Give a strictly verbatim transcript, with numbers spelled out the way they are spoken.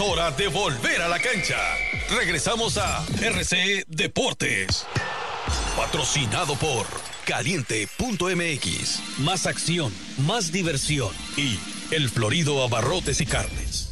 hora de volver a la cancha. Regresamos a R C Deportes. Patrocinado por Caliente punto M X. Más acción, más diversión y El Florido Abarrotes y Carnes.